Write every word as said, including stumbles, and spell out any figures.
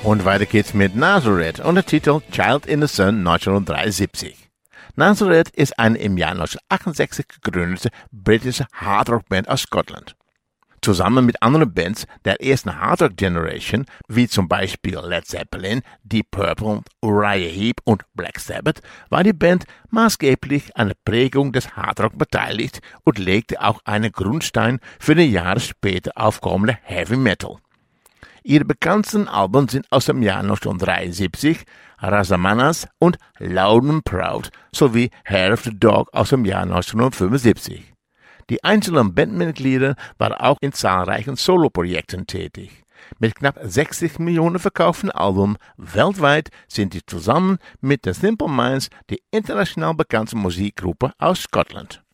Und weiter geht's mit Nazareth und der Titel Child in the Sun neunzehnhundertdreiundsiebzig. Nazareth ist eine im Jahr neunzehnhundertachtundsechzig gegründete britische Hardrock-Band aus Schottland. Zusammen mit anderen Bands der ersten Hardrock-Generation, wie zum Beispiel Led Zeppelin, Deep Purple, Uriah Heep und Black Sabbath, war die Band maßgeblich an der Prägung des Hardrock beteiligt und legte auch einen Grundstein für den Jahre später aufkommende Heavy Metal. Ihre bekanntesten Alben sind aus dem Jahr neunzehnhundertdreiundsiebzig, Rasamanas und Loud and Proud sowie Hair of the Dog aus dem Jahr neunzehnhundertfünfundsiebzig. Die einzelnen Bandmitglieder waren auch in zahlreichen Soloprojekten tätig. Mit knapp sechzig Millionen verkauften Alben weltweit sind sie zusammen mit The Simple Minds die international bekannte Musikgruppe aus Schottland.